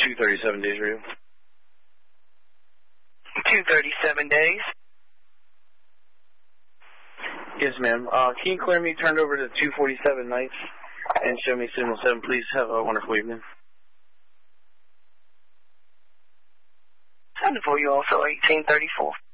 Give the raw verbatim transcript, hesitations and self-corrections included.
two thirty-seven days for you. two thirty-seven days. Yes, ma'am. Uh, can you clear me turned over to two forty-seven nights and show me signal seven, please? Have a wonderful evening. Wonderful. You also eighteen thirty-four.